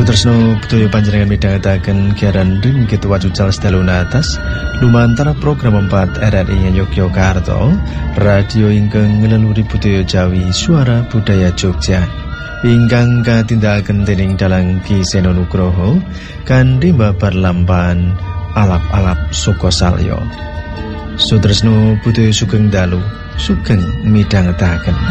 Sutresno Bedoyo panjenengan midhangetaken giaran ringgit wajucal sedaluna atas lumantar program 4 RRI Yogyakarta, radio ingkang ngeleluri budaya Jawi, suara budaya Jogja. Ingkang katindakaken dening Dalang Ki Seno Nugroho kanthi babar lampahan alap-alap Soko Salya. Sutresno Bedoyo sugeng dalu, sugeng midhangetaken.